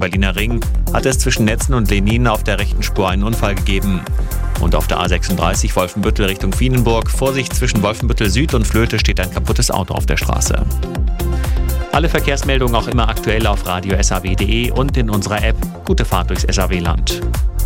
Berliner Ring hat es zwischen Netzen und Lenin auf der rechten Spur einen Unfall gegeben. Und auf der A36 Wolfenbüttel Richtung Wienenburg, Vorsicht, zwischen Wolfenbüttel Süd und Flöte steht ein kaputtes Auto auf der Straße. Alle Verkehrsmeldungen auch immer aktuell auf radio-saw.de und in unserer App. Gute Fahrt durchs SAW-Land.